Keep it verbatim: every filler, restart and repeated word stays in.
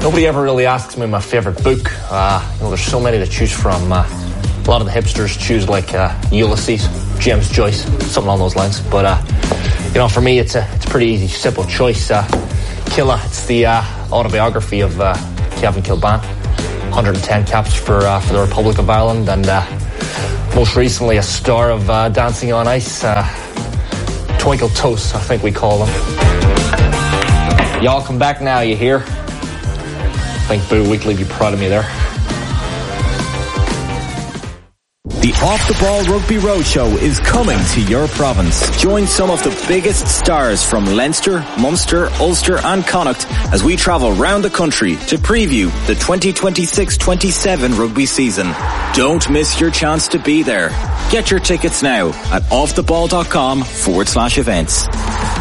Nobody ever really asks me my favourite book. Uh, you know, there's so many to choose from. Uh, a lot of the hipsters choose like uh, Ulysses, James Joyce, something along those lines. But uh, you know, for me, it's a it's a pretty easy, simple choice. Uh, Killa, it's the uh, autobiography of uh, Kevin Kilbane. one hundred ten caps for uh, for the Republic of Ireland, and uh, most recently a star of uh, Dancing on Ice. Uh, Twinkle Toast, I think we call him. Y'all come back now, you hear? I think Boo Weekly be proud of me there. The Off the Ball Rugby Roadshow is coming to your province. Join some of the biggest stars from Leinster, Munster, Ulster and Connacht as we travel round the country to preview the twenty twenty-six twenty-seven rugby season. Don't miss your chance to be there. Get your tickets now at offtheball.com forward slash events.